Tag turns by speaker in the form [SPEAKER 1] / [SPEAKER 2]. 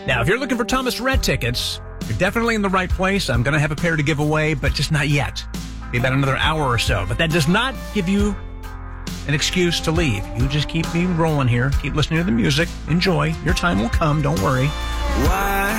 [SPEAKER 1] Now, if you're looking for Thomas Rhett tickets, you're definitely in the right place. I'm going to have a pair to give away, but just not yet. Be about another hour or so. But that does not give you an excuse to leave. You just keep me rolling here. Keep listening to the music. Enjoy. Your time will come. Don't worry.
[SPEAKER 2] Why